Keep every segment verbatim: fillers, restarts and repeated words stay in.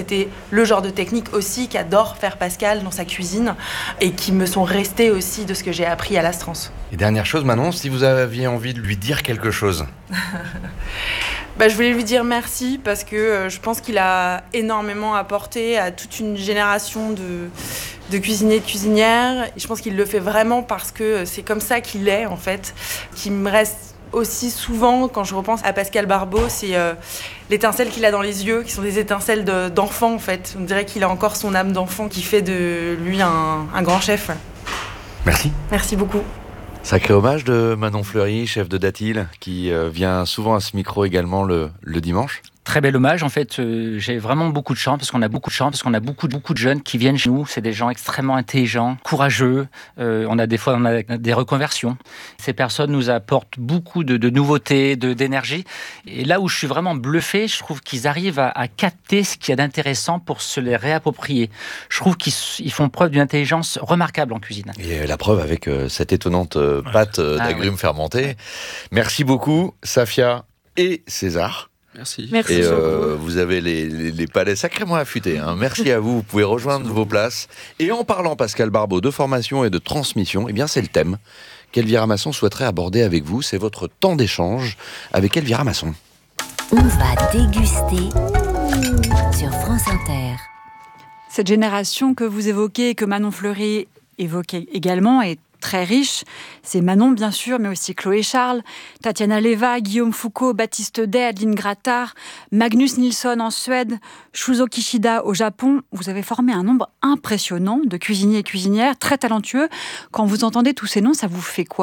c'était le genre de technique aussi qu'adore faire Pascal dans sa cuisine et qui me sont restées aussi de ce que j'ai appris à l'Astrance. Et dernière chose, Manon, si vous aviez envie de lui dire quelque chose. Bah, je voulais lui dire merci parce que euh, je pense qu'il a énormément apporté à toute une génération de, de cuisiniers et de cuisinières. Et je pense qu'il le fait vraiment parce que c'est comme ça qu'il est, en fait. Qui me reste aussi souvent, quand je repense à Pascal Barbeau, c'est euh, l'étincelle qu'il a dans les yeux, qui sont des étincelles de, d'enfant, en fait. On dirait qu'il a encore son âme d'enfant qui fait de lui un, un grand chef. Merci. Merci beaucoup. Sacré hommage de Manon Fleury, chef de Datil, qui euh, vient souvent à ce micro également le, le dimanche. Très bel hommage. En fait, euh, j'ai vraiment beaucoup de chance parce qu'on a beaucoup de chance parce qu'on a beaucoup, beaucoup de jeunes qui viennent chez nous. C'est des gens extrêmement intelligents, courageux. Euh, on a des fois on a des reconversions. Ces personnes nous apportent beaucoup de, de nouveautés, de, d'énergie. Et là où je suis vraiment bluffé, je trouve qu'ils arrivent à, à capter ce qu'il y a d'intéressant pour se les réapproprier. Je trouve qu'ils ils font preuve d'une intelligence remarquable en cuisine. Et la preuve avec euh, cette étonnante euh, pâte euh, d'agrumes ah, oui. fermentés. Merci beaucoup, Safia et César. Merci. Merci. Et euh, vous avez les, les, les palais sacrément affûtés. Hein. Merci à vous. Vous pouvez rejoindre vos places. Et en parlant, Pascal Barbeau, de formation et de transmission, eh bien, c'est le thème qu'Elvira Masson souhaiterait aborder avec vous. C'est votre temps d'échange avec Elvira Masson. On va déguster sur France Inter. Cette génération que vous évoquez et que Manon Fleury évoquait également est très riche. C'est Manon, bien sûr, mais aussi Chloé Charles, Tatiana Leva, Guillaume Foucault, Baptiste Day, Adeline Grattard, Magnus Nilsson en Suède, Shuzo Kishida au Japon. Vous avez formé un nombre impressionnant de cuisiniers et cuisinières, très talentueux. Quand vous entendez tous ces noms, ça vous fait quoi ?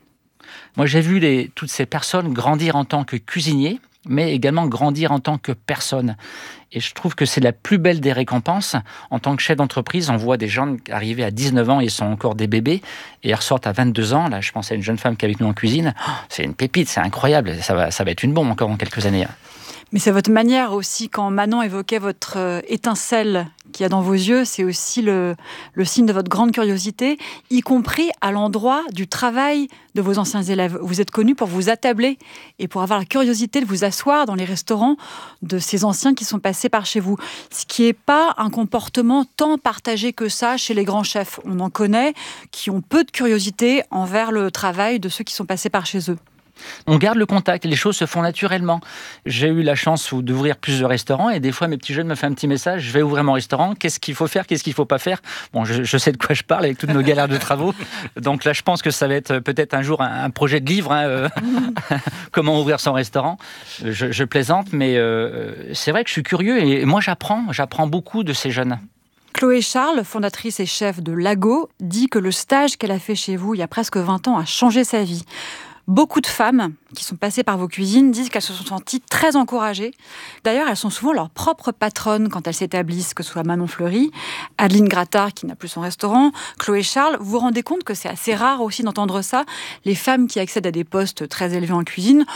Moi, j'ai vu les, toutes ces personnes grandir en tant que cuisiniers, mais également grandir en tant que personne. Et je trouve que c'est la plus belle des récompenses. En tant que chef d'entreprise, on voit des gens arriver à dix-neuf ans, ils sont encore des bébés, et ils ressortent à vingt-deux ans. Là, je pense à une jeune femme qui est avec nous en cuisine. Oh, c'est une pépite, c'est incroyable. Ça va, ça va être une bombe encore en quelques années. Mais c'est votre manière aussi, quand Manon évoquait votre euh, étincelle qu'il y a dans vos yeux, c'est aussi le, le signe de votre grande curiosité, y compris à l'endroit du travail de vos anciens élèves. Vous êtes connus pour vous attabler et pour avoir la curiosité de vous asseoir dans les restaurants de ces anciens qui sont passés par chez vous. Ce qui n'est pas un comportement tant partagé que ça chez les grands chefs. On en connaît qui ont peu de curiosité envers le travail de ceux qui sont passés par chez eux. On garde le contact, les choses se font naturellement. J'ai eu la chance d'ouvrir plusieurs restaurants et des fois mes petits jeunes me font un petit message, je vais ouvrir mon restaurant, qu'est-ce qu'il faut faire, qu'est-ce qu'il ne faut pas faire. Bon, je, je sais de quoi je parle avec toutes nos galères de travaux. Donc là, je pense que ça va être peut-être un jour un, un projet de livre, hein, euh, comment ouvrir son restaurant. Je, je plaisante, mais euh, c'est vrai que je suis curieux et moi j'apprends, j'apprends beaucoup de ces jeunes. Chloé Charles, fondatrice et chef de Lago, dit que le stage qu'elle a fait chez vous il y a presque vingt ans a changé sa vie. Beaucoup de femmes qui sont passées par vos cuisines disent qu'elles se sont senties très encouragées. D'ailleurs, elles sont souvent leurs propres patronnes quand elles s'établissent, que ce soit Manon Fleury, Adeline Grattard qui n'a plus son restaurant, Chloé Charles. Vous vous rendez compte que c'est assez rare aussi d'entendre ça. Les femmes qui accèdent à des postes très élevés en cuisine,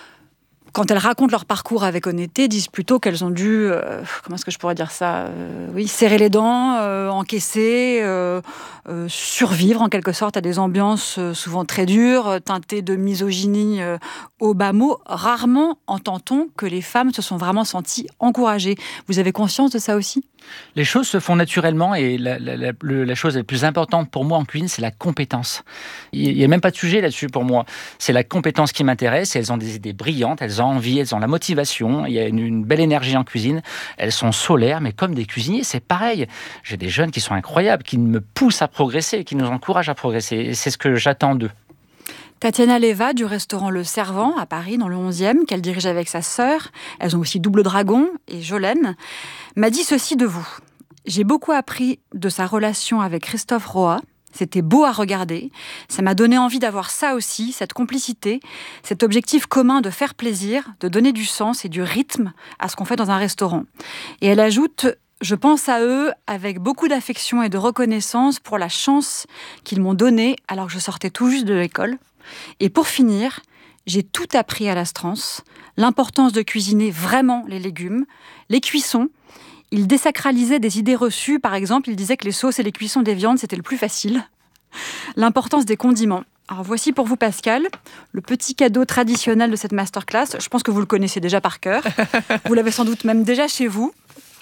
quand elles racontent leur parcours avec honnêteté, disent plutôt qu'elles ont dû, euh, comment est-ce que je pourrais dire ça, euh, oui, serrer les dents, euh, encaisser, euh, euh, survivre en quelque sorte à des ambiances euh, souvent très dures, teintées de misogynie euh, au bas mot. Rarement entend-on que les femmes se sont vraiment senties encouragées. Vous avez conscience de ça aussi ? Les choses se font naturellement et la, la, la, la chose la plus importante pour moi en cuisine, c'est la compétence. Il n'y a même pas de sujet là-dessus pour moi. C'est la compétence qui m'intéresse. Elles ont des idées brillantes, elles ont envie, elles ont la motivation. Il y a une, une belle énergie en cuisine. Elles sont solaires, mais comme des cuisiniers, c'est pareil. J'ai des jeunes qui sont incroyables, qui me poussent à progresser, qui nous encouragent à progresser. Et c'est ce que j'attends d'eux. Tatiana Leva du restaurant Le Servant à Paris, dans le onzième, qu'elle dirige avec sa sœur. Elles ont aussi Double Dragon et Jolène. M'a dit ceci de vous. J'ai beaucoup appris de sa relation avec Christophe Roa. C'était beau à regarder. Ça m'a donné envie d'avoir ça aussi, cette complicité, cet objectif commun de faire plaisir, de donner du sens et du rythme à ce qu'on fait dans un restaurant. Et elle ajoute... Je pense à eux avec beaucoup d'affection et de reconnaissance pour la chance qu'ils m'ont donnée alors que je sortais tout juste de l'école. Et pour finir, j'ai tout appris à l'Astrance, l'importance de cuisiner vraiment les légumes, les cuissons. Il désacralisait des idées reçues, par exemple, il disait que les sauces et les cuissons des viandes, c'était le plus facile. L'importance des condiments. Alors voici pour vous, Pascal, le petit cadeau traditionnel de cette masterclass. Je pense que vous le connaissez déjà par cœur. Vous l'avez sans doute même déjà chez vous.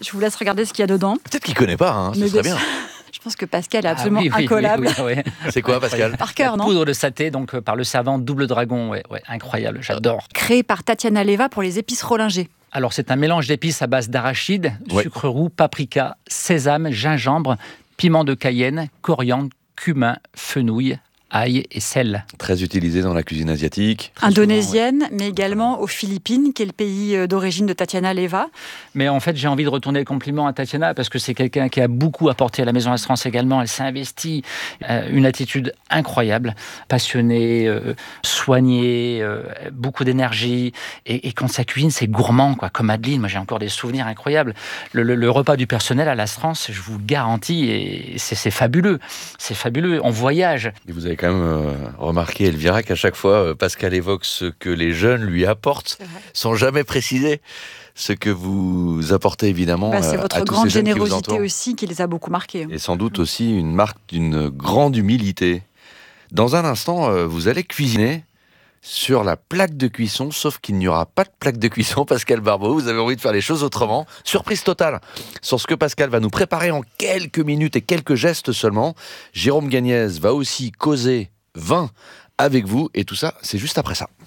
Je vous laisse regarder ce qu'il y a dedans. Peut-être qu'il ne connaît pas, hein, ce Mais serait bien bien. Je pense que Pascal est absolument Ah oui, oui, incollable. oui, oui, oui. C'est quoi, Pascal? Par cœur, La non? poudre de saté, donc euh, par le savant Double Dragon, ouais, ouais, incroyable, j'adore. Créé par Tatiana Leva pour les épices Rollinger. Alors c'est un mélange d'épices à base d'arachide, Ouais. sucre roux, paprika, sésame, gingembre, piment de Cayenne, coriandre, cumin, fenouil, ail et sel. Très utilisé dans la cuisine asiatique. Très Indonésienne, souvent, ouais. mais également aux Philippines, qui est le pays euh, d'origine de Tatiana Leva. Mais en fait, j'ai envie de retourner le compliment à Tatiana parce que c'est quelqu'un qui a beaucoup apporté à la Maison Astérance également. Elle s'est investie, euh, une attitude incroyable, passionnée, euh, soignée, euh, beaucoup d'énergie. Et, et quand sa cuisine, c'est gourmand, quoi. Comme Adeline, moi j'ai encore des souvenirs incroyables. Le, le, le repas du personnel à l'Astérance, je vous garantis, et c'est, c'est fabuleux. C'est fabuleux. On voyage. Et vous avez quand même euh, remarqué, Elvira, qu'à chaque fois, euh, Pascal évoque ce que les jeunes lui apportent, sans jamais préciser ce que vous apportez évidemment Bah, c'est euh, votre à tous grande ces jeunes qui vous générosité entourent. aussi qui les a beaucoup marqués. Et sans doute aussi une marque d'une grande humilité. Dans un instant, euh, vous allez cuisiner sur la plaque de cuisson, sauf qu'il n'y aura pas de plaque de cuisson, Pascal Barbeau. Vous avez envie de faire les choses autrement. Surprise totale sur ce que Pascal va nous préparer en quelques minutes et quelques gestes seulement. Jérôme Gagnès va aussi causer vin avec vous. Et tout ça, c'est juste après ça.